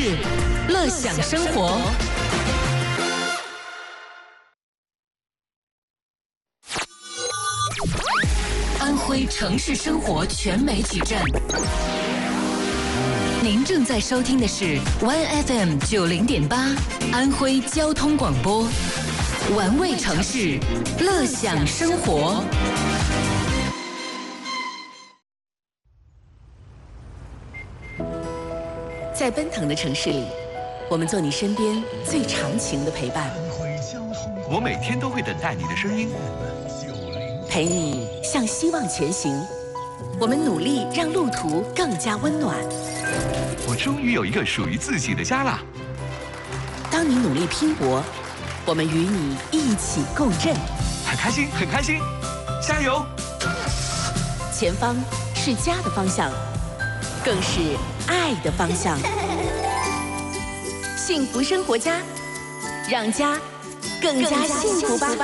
市，乐享生活。安徽城市生活全媒体站，您正在收听的是 OneFM 90.8安徽交通广播，玩味城市，乐享生活。在奔腾的城市里，我们做你身边最长情的陪伴。 我每天都会等待你的声音， 陪你向希望前行。我们努力让路途更加温暖。 我终于有一个属于自己的家了。 当你努力拼搏，我们与你一起共振。 很开心，很开心，加油！ 前方是家的方向，更是爱的方向。幸福生活家，让家更加幸福吧。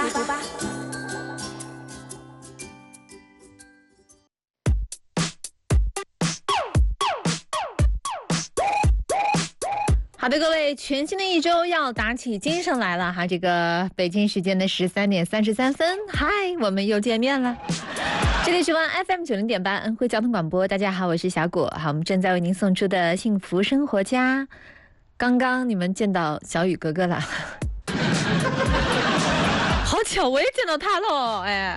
好的，各位，全新的一周要打起精神来了哈！这个北京时间的13:33，嗨，我们又见面了。这里是OneFM 90.8安徽交通广播，大家好，我是小果。好，我们正在为您送出的幸福生活家。刚刚你们见到小雨哥哥了，好巧，我也见到他了，哎。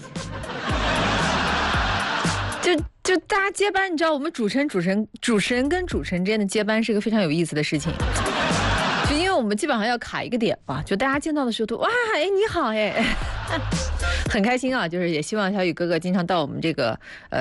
就大家接班，你知道我们主持人跟主持人之间的接班是一个非常有意思的事情，就因为我们基本上要卡一个点嘛，就大家见到的时候都哇，哎你好哎，很开心啊，就是也希望小雨哥哥经常到我们这个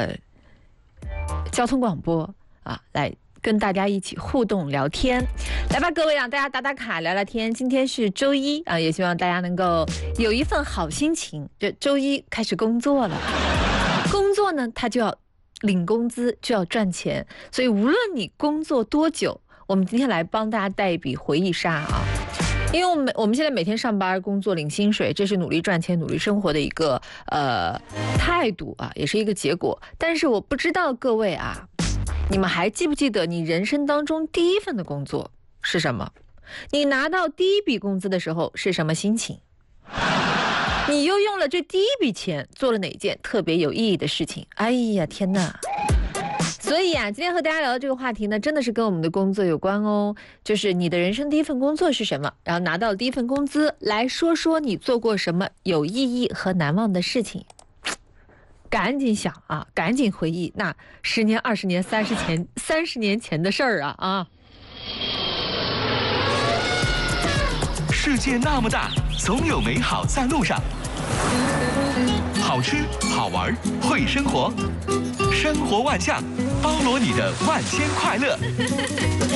交通广播啊来跟大家一起互动聊天。来吧，各位让大家打打卡聊聊天。今天是周一啊，也希望大家能够有一份好心情。这周一开始工作了，工作呢，他就要领工资，就要赚钱，所以无论你工作多久，我们今天来帮大家带一笔回忆杀啊！因为我们现在每天上班工作领薪水，这是努力赚钱、努力生活的一个态度啊，也是一个结果。但是我不知道各位啊，你们还记不记得你人生当中第一份的工作是什么？你拿到第一笔工资的时候是什么心情？你又用了这第一笔钱做了哪件特别有意义的事情？哎呀天哪！所以啊，今天和大家聊的这个话题呢，真的是跟我们的工作有关哦。就是你的人生第一份工作是什么？然后拿到了第一份工资，来说说你做过什么有意义和难忘的事情。赶紧想啊，赶紧回忆那10年、20年、30年前的事儿啊！ 世界那么大，总有美好在路上。好吃好玩会生活，生活万象，包罗你的万千快乐。